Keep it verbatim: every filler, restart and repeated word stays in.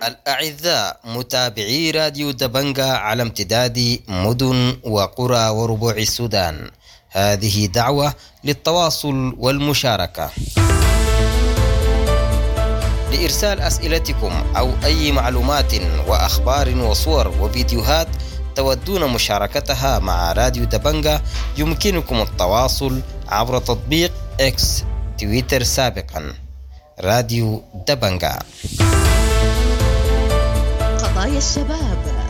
الأعزاء متابعي راديو دبنجة على امتداد مدن وقرى وربوع السودان، هذه دعوة للتواصل والمشاركة. لإرسال أسئلتكم أو أي معلومات وأخبار وصور وفيديوهات تودون مشاركتها مع راديو دبنجة، يمكنكم التواصل عبر تطبيق إكس تويتر سابقا راديو دبنجة. قضايا الشباب